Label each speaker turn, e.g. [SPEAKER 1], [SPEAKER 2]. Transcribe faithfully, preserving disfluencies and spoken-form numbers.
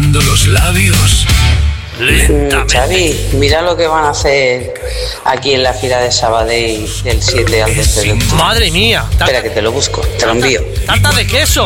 [SPEAKER 1] besando los labios.
[SPEAKER 2] Mm, Xavi, mira lo que van a hacer aquí en la fila de Sabadell del siete al doce de octubre.
[SPEAKER 3] Madre mía.
[SPEAKER 2] Espera que te lo busco, te lo envío.
[SPEAKER 3] Tarta de queso.